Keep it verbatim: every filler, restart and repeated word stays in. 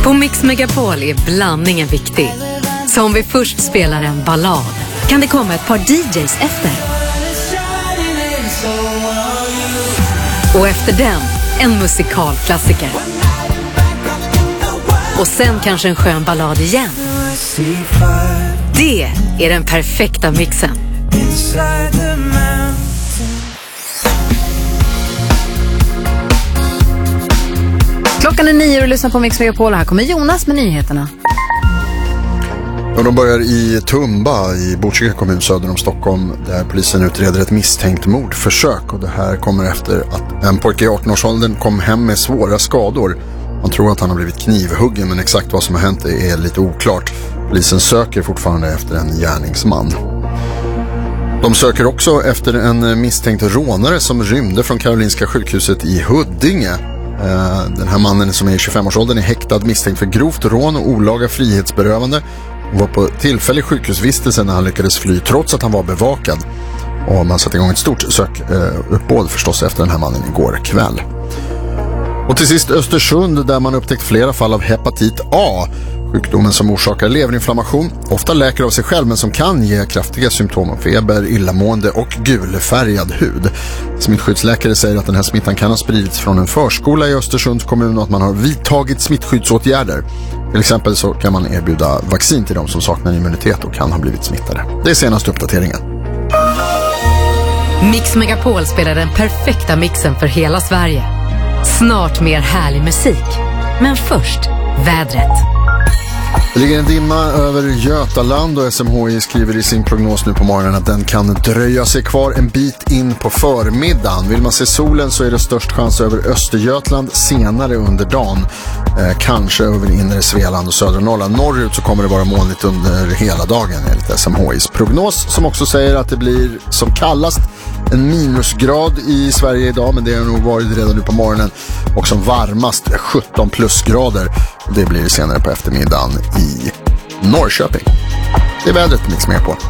På Mix Megapol är blandningen viktig. Så om vi först spelar en ballad kan det komma ett par D Js efter. Och efter den, en musikalklassiker. Och sen kanske en skön ballad igen. Det är den perfekta mixen. Klockan är nio och lyssnar på Mix Megapol. Här kommer Jonas med nyheterna. Och de börjar i Tumba i Botkyrka kommun söder om Stockholm, där polisen utreder ett misstänkt mordförsök. Och det här kommer efter att en pojke i arton-årsåldern kom hem med svåra skador. Man tror att han har blivit knivhuggen, men exakt vad som har hänt är lite oklart. Polisen söker fortfarande efter en gärningsman. De söker också efter en misstänkt rånare som rymde från Karolinska sjukhuset i Huddinge. Den här mannen som är i tjugofem-årsåldern är häktad misstänkt för grovt rån och olaga frihetsberövande. Han var på tillfällig sjukhusvistelse när han lyckades fly trots att han var bevakad. Och man satte igång ett stort sökuppbåd förstås efter den här mannen igår kväll. Och till sist Östersund, där man upptäckt flera fall av hepatit A. Sjukdomen som orsakar leverinflammation, ofta läker av sig själv men som kan ge kraftiga symptom av feber, illamående och gulfärgad hud. Smittskyddsläkare säger att den här smittan kan ha spridits från en förskola i Östersunds kommun och att man har vidtagit smittskyddsåtgärder. Till exempel så kan man erbjuda vaccin till de som saknar immunitet och kan ha blivit smittade. Det är senaste uppdateringen. Mix Megapol spelar den perfekta mixen för hela Sverige. Snart mer härlig musik. Men först, vädret. Det ligger en dimma över Götaland och S M H I skriver i sin prognos nu på morgonen att den kan dröja sig kvar en bit in på förmiddagen. Vill man se solen så är det störst chans över Östergötland senare under dagen. Eh, kanske över inre Svealand och södra Norrland. Norrut så kommer det vara molnigt under hela dagen enligt S M H I:s prognos, som också säger att det blir som kallast en minusgrad i Sverige idag, men det har nog varit redan nu på morgonen, och som varmast sjutton plusgrader. Det blir senare på eftermiddagen i Norrköping. Det är vädret Mix med på.